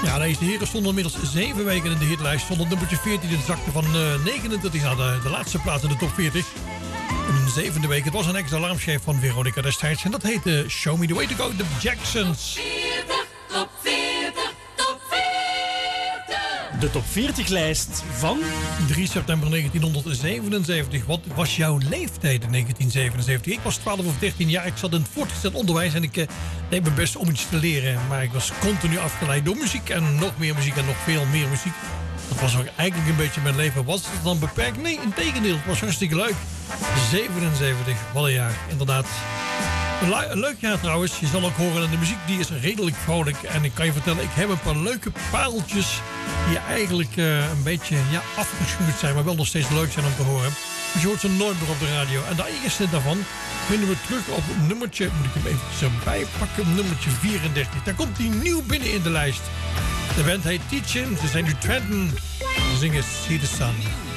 Ja, deze heren stonden inmiddels 7 weken in de hitlijst. Stond op nummertje 14 in de zakte van 29 naar de laatste plaats in de top 40. In de 7e week. Het was een extra alarmschijf van Veronica destijds. En dat heette Show Me The Way To Go, The Jacksons. Top 40, top 40. De top 40 lijst van 3 september 1977. Wat was jouw leeftijd in 1977? Ik was 12 of 13 jaar. Ik zat in het voortgezet onderwijs en ik deed mijn best om iets te leren. Maar ik was continu afgeleid door muziek en nog meer muziek en nog veel meer muziek. Dat was ook eigenlijk een beetje mijn leven. Was het dan beperkt? Nee, integendeel. Het was hartstikke leuk. 77, wat een jaar. Inderdaad. Een leuk jaar trouwens. Je zal ook horen dat de muziek die is redelijk vrolijk. En ik kan je vertellen, ik heb een paar leuke pareltjes die eigenlijk een beetje afgeschuurd zijn, maar wel nog steeds leuk zijn om te horen. Dus je hoort ze nooit meer op de radio. En de eerste daarvan vinden we terug op nummertje, moet ik hem even erbij pakken, nummertje 34. Daar komt hij nieuw binnen in de lijst. De band heet Teach Him. Ze zijn nu Trenton. Ze zingen See the Sun.